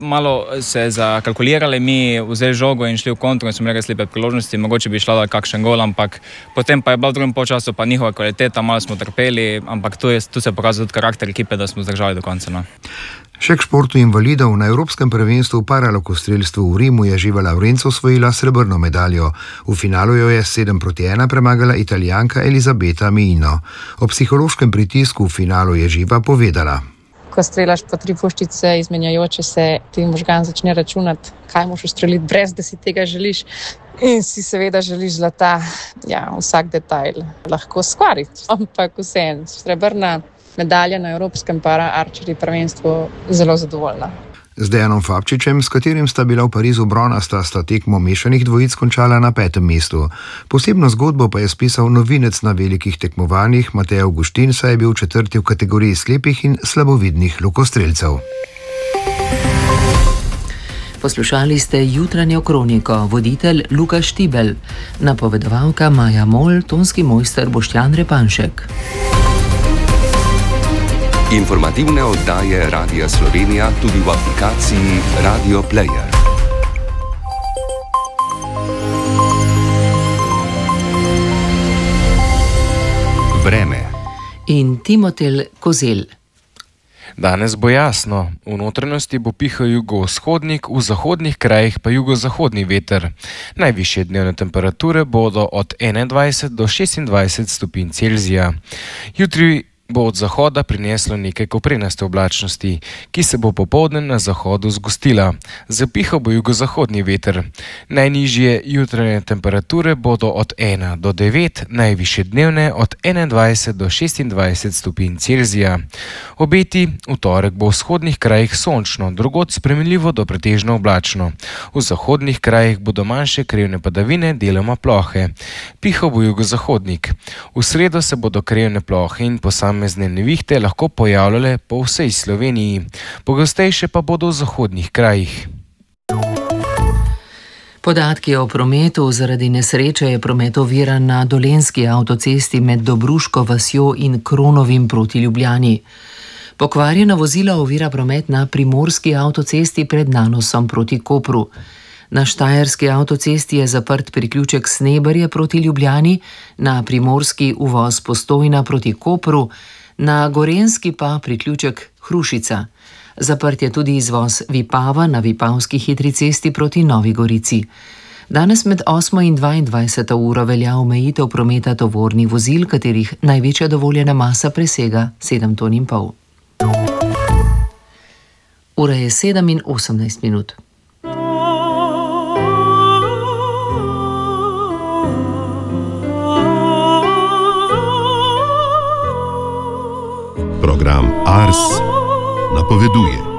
malo se zakalkulirali, mi vzeli žogo in šli v kontru in smo imeli slepe priložnosti, mogoče bi šla kakšen gol, ampak potem pa je bila v drugem polčasu pa njihova kvaliteta, malo smo trpeli, ampak tu se pokazal tudi karakter ekipe, da smo zdržali do konca. No. Še k športu invalidov. Na Evropskem prvenstvu v paralokostrelstvu v Rimu je Živa Lavrenc osvojila srebrno medaljo. V finalu jo je 7-1 premagala Italijanka Elizabeta Meino. O psihološkem pritisku v finalu je Živa povedala. Ko strelaš po 3 puščice, izmenjajoče se, ti možgan začne računati, kaj moš ustreliti, brez da si tega želiš. In si seveda želiš zlata, vsak detajl lahko skvariti. Ampak vseeno, srebrna medalja na Evropskem para-arčeri prvenstvu, zelo zadovoljna. Z Dejanom Fabčičem, s katerim sta bila v Parizu bronasta, sta tekmo mešanih dvojic končala na 5. mestu. Posebno zgodbo pa je spisal novinec na velikih tekmovanjih Matej Avguštin, saj je bil 4. v kategoriji slepih in slabovidnih lokostrelcev. Poslušali ste jutranjo kroniko, voditelj Luka Štibelj, napovedovalka Maja Mol, tonski mojster Boštjan Repanšek. Informativne oddaje Radia Slovenija tudi v aplikaciji Radio Player. Vreme. In Timotel Kozel. Danes bo jasno, v notranjosti bo pihal jugovzhodnik, v zahodnih krajih pa jugozahodni veter. Najvišje dnevne temperature bodo od 21 do 26 stopinj Celzija. Jutri bo od zahoda prineslo nekaj koprenaste oblačnosti, ki se bo popoldne na zahodu zgostila. Zapihal bo jugozahodni veter. Najnižje jutranje temperature bodo od 1 do 9, najvišje dnevne od 21 do 26 stopinj Celzija. Obeti, v torek bo v vzhodnih krajih sončno, drugod spremenljivo do pretežno oblačno. V zahodnih krajih bodo manjše krajevne padavine, deloma plohe. Pihal bo jugozahodnik. V sredo se bodo krajevne plohe in posamezne nevihte lahko pojavljale po vsej Sloveniji, pogostejše pa bodo v zahodnih krajih. Podatki o prometu. Zaradi nesreče je promet oviran na Dolenjski avtocesti med Dobruško vasjo in Kronovim proti Ljubljani. Pokvarjena vozila ovira promet na Primorski avtocesti pred Nanosom proti Kopru. Na Štajerski avtocesti je zaprt priključek Sneberje proti Ljubljani, na Primorski uvoz Postojna proti Kopru, na Gorenjski pa priključek Hrušica. Zaprt je tudi izvoz Vipava na Vipavski hitri cesti proti Novi Gorici. Danes med 8 in 22 uro velja omejitev prometa tovornih vozil, katerih največja dovoljena masa presega 7,5 ton. Ura je 7:18. Program Ars napoveduje.